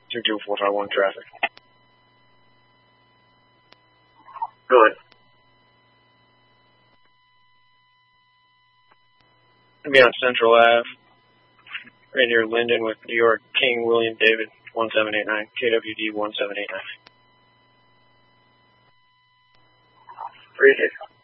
22451 traffic. Go ahead. I'll be on Central Ave, right near Linden with New York King William David 1789, KWD 1789. Appreciate it.